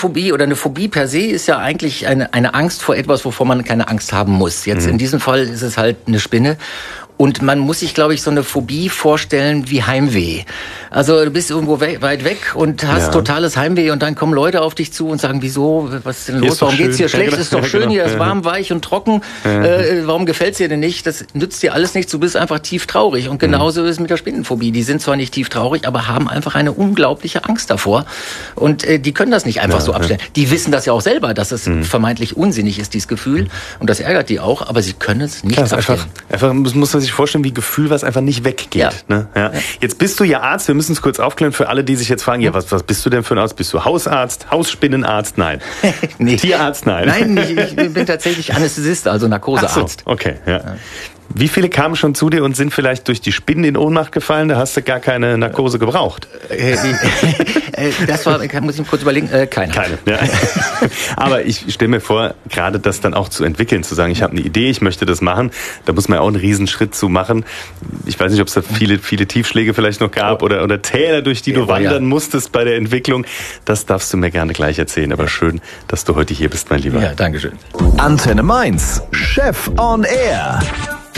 Spinnenphobie oder eine Phobie per se ist ja eigentlich eine Angst vor etwas, wovor man keine Angst haben muss. Jetzt in diesem Fall ist es halt eine Spinne. Und man muss sich, glaube ich, so eine Phobie vorstellen wie Heimweh. Also du bist irgendwo weit weg und hast totales Heimweh und dann kommen Leute auf dich zu und sagen, wieso, was ist denn los, warum geht's dir schlecht, ist doch schön, hier ist warm, weich und trocken, warum gefällt's dir denn nicht? Das nützt dir alles nichts, du bist einfach tief traurig. Und genauso ist es mit der Spinnenphobie. Die sind zwar nicht tief traurig, aber haben einfach eine unglaubliche Angst davor. Und die können das nicht einfach so abstellen. Die wissen das ja auch selber, dass es vermeintlich unsinnig ist, dieses Gefühl. Und das ärgert die auch, aber sie können es nicht abstellen. Einfach muss man sich vorstellen, wie Gefühl, was einfach nicht weggeht. Ja. Ne? Ja. Jetzt bist du ja Arzt, wir müssen es kurz aufklären für alle, die sich jetzt fragen, ja, was bist du denn für ein Arzt? Bist du Hausarzt, Hausspinnenarzt? Nein. Nee. Tierarzt? Nein. Nein, ich bin tatsächlich Anästhesist, also Narkosearzt. Ach so, okay, ja. Wie viele kamen schon zu dir und sind vielleicht durch die Spinnen in Ohnmacht gefallen? Da hast du gar keine Narkose gebraucht. Das war, muss ich mir kurz überlegen, keine. Ja. Aber ich stelle mir vor, gerade das dann auch zu entwickeln, zu sagen, ich habe eine Idee, ich möchte das machen, da muss man ja auch einen Riesenschritt zu machen. Ich weiß nicht, ob es da viele Tiefschläge vielleicht noch gab oder Täler, durch die du wandern musstest bei der Entwicklung. Das darfst du mir gerne gleich erzählen. Aber schön, dass du heute hier bist, mein Lieber. Ja, danke schön. Antenne Mainz, Chef on Air.